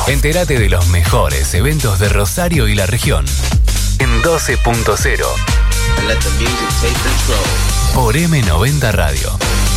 Entérate de los mejores eventos de Rosario y la región en 12.0 por M90 Radio.